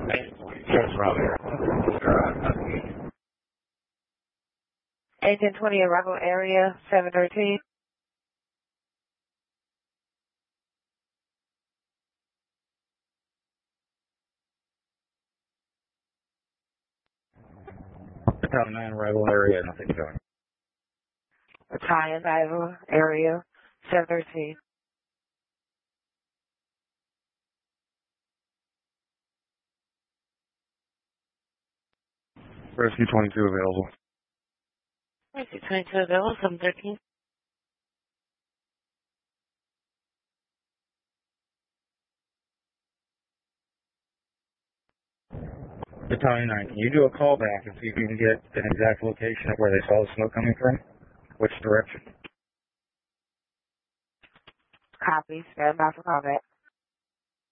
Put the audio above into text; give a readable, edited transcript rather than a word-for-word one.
Yes, Robert. 1820 Arrival Area 713. Battalion 9 Arrival Area, nothing showing. Battalion Arrival Area 713. Rescue 22 available. Rescue 22 available 713. Battalion 9, can you do a call back and see if you can get an exact location of where they saw the smoke coming from? Which direction? Copy. Stand by for callback.